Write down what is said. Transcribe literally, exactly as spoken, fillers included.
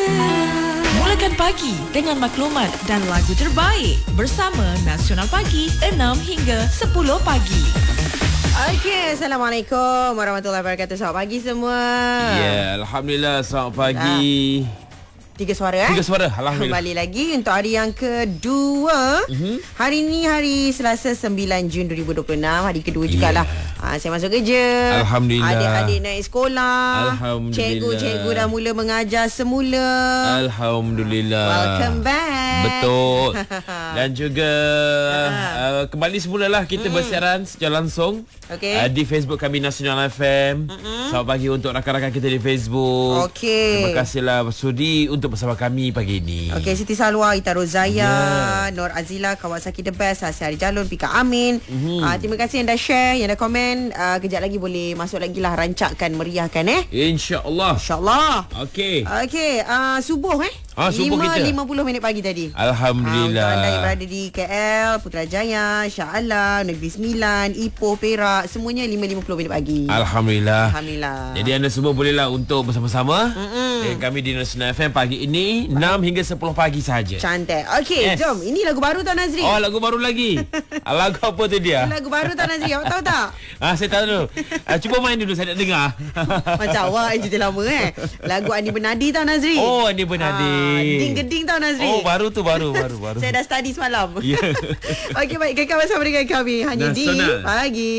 Mulakan pagi dengan maklumat dan lagu terbaik bersama Nasional Pagi enam hingga sepuluh pagi. Okey, Assalamualaikum warahmatullahi wabarakatuh. Selamat pagi semua. Ya, yeah, Alhamdulillah. Selamat pagi. Ah. Tiga suara eh? Tiga suara, Alhamdulillah. Kembali lagi untuk hari yang kedua. uh-huh. Hari ni hari Selasa sembilan Jun dua ribu dua puluh enam. Hari kedua jugalah. Yeah. Ha, saya masuk kerja. Alhamdulillah. Adik-adik naik sekolah. Alhamdulillah. Cikgu-cikgu dah mula mengajar semula. Alhamdulillah. Welcome back. Betul. Dan juga uh, kembali semulalah kita mm. bersiaran secara langsung okay. uh, di Facebook kami Nasional F M. Mm-mm. Selamat pagi untuk rakan-rakan kita di Facebook. Okay. Terima kasihlah sudi untuk bersama kami pagi ini. Okey, Siti Salwa, Ita Rozaya, yeah. Nur Azila, Kawasaki The Best, Hasri Hari Jalon, Pika Amin. Mm-hmm. Uh, terima kasih yang dah share, yang dah komen. Uh, kejap lagi boleh masuk lagi lah, rancakkan, meriahkan eh. InsyaAllah. InsyaAllah. Okey. Okey, uh, subuh eh. Ah, subuh lima kita. lima puluh minit pagi tadi. Alhamdulillah. Uh, untuk anda yang berada di K L, Putrajaya, Shah Alam, Negeri Sembilan, Ipoh, Perak, semuanya lima lima puluh minit pagi. Alhamdulillah. Alhamdulillah. Jadi anda semua bolehlah untuk bersama-sama Mm-mm. dengan kami di Nasional F M pagi ini enam hingga sepuluh pagi saja. Cantik. Okey, Yes. jom. Ini lagu baru tau Nazri. Oh, lagu baru lagi. Lagu apa tu dia? Lagu baru tau Nazri. Awak tahu tak? Ah, saya tahu dulu. Ah, cuba main dulu, saya nak dengar. Macam awak yang cerita lama eh. Lagu Andi Bernadi tau Nazri. Oh, Andi Bernadi. Ah, Ding Geding tau Nazri. Oh, baru tu, baru, baru, baru. Saya dah study semalam. Ya. Okey, baik. Kekal bersama dengan kami hanya Nasional di Pagi.